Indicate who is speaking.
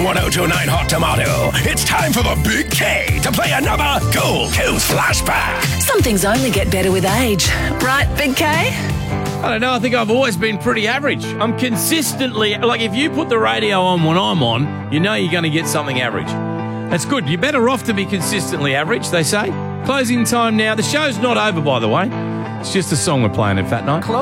Speaker 1: 1029 Hot Tomato. It's time for the Big K to play another Gold Coast flashback.
Speaker 2: Some things only get better with age. Right, Big K?
Speaker 3: I don't know. I think I've always been pretty average. I'm consistently, like if you put the radio on when I'm on, you know you're going to get something average. That's good. You're better off to be consistently average, they say. Closing time now. The show's not over, by the way. It's just a song we're playing at Fat Night.